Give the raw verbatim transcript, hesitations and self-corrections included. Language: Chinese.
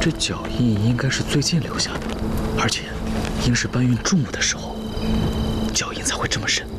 这脚印应该是最近留下的，而且应是搬运重物的时候，脚印才会这么深。